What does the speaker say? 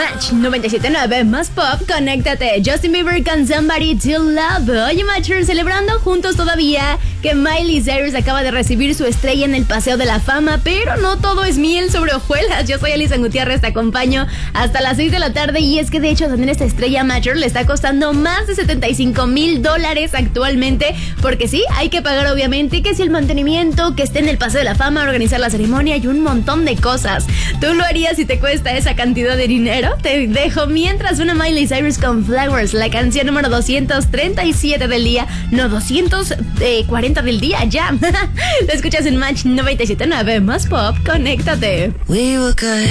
Match 97.9 más pop, conéctate. Justin Bieber con Somebody to Love. Oye, Matcher, celebrando juntos todavía que Miley Cyrus acaba de recibir su estrella en el Paseo de la Fama, pero no todo es miel sobre hojuelas. Yo soy Alison Gutiérrez, te acompaño hasta las 6 de la tarde y es que de hecho tener esta estrella Matcher le está costando más de $75,000 actualmente, porque sí, hay que pagar obviamente, que si el mantenimiento, que esté en el Paseo de la Fama, organizar la ceremonia y un montón de cosas. ¿Tú lo harías si te cuesta esa cantidad de dinero? Te dejo mientras una Miley Cyrus con Flowers, la canción número 237 del día, no, 240 del día, ya. Lo escuchas en Match 97.9 más pop, conéctate. We were good.